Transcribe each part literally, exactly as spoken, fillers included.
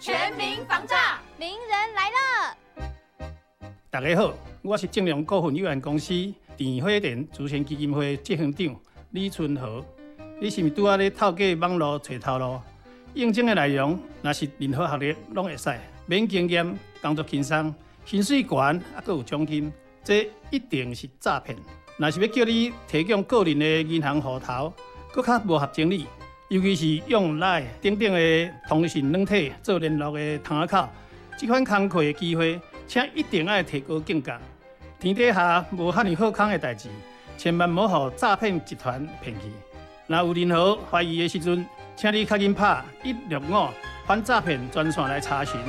全民防诈， 名人来了！ 大家好，我是正良股份有限公司电火电慈善基金会执行长李春豪。你是毋是拄仔咧透过网络找头路？应征的内容若是任何学历拢会使，免经验，工作轻松，薪水悬，还佫有奖金，这一定是诈骗。若是要叫你提供个人的银行户头，佫较无合情理，尤其是用 LINE 等等的通讯软体做联络的窗口，这款工课的机会，请一定要提高警觉。天底下无遐尼好康的代志，千万莫互诈骗集团骗去。若有任何怀疑的时阵，请你赶紧拍一六五反诈骗专线来查询。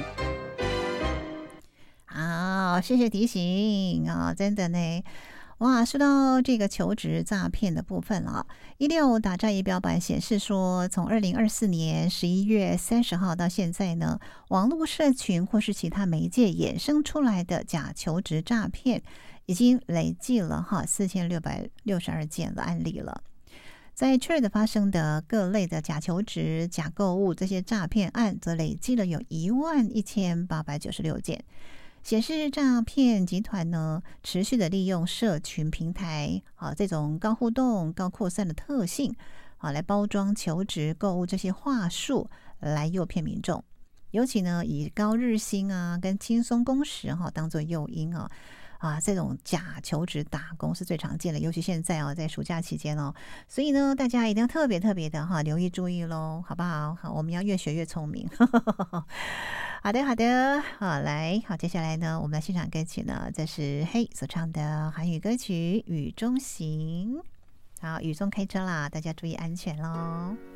好，谢谢提醒啊、哦，真的呢。哇，说到这个求职诈骗的部分了，一六打诈仪表板显示说，从二零二四年十一月三十号到现在呢，网络社群或是其他媒介衍生出来的假求职诈骗，已经累计了哈四千六百六十二件的案例了。在确认发生的各类的假求职、假购物这些诈骗案，则累计了有一万一千八百九十六件。显示诈骗集团呢，持续的利用社群平台啊这种高互动、高扩散的特性啊，来包装求职、购物这些话术，来诱骗民众。尤其呢，以高日薪啊跟轻松工时哈、啊、当做诱因啊。啊，这种假求职打工是最常见的，尤其现在哦，在暑假期间哦，所以呢，大家一定要特别特别的哈留意注意咯，好不好？好，我们要越学越聪明。好的，好的，好，来，好，接下来呢，我们来欣赏歌曲呢，这是嘿所唱的韩语歌曲《雨中行》。好，雨中开车啦，大家注意安全咯。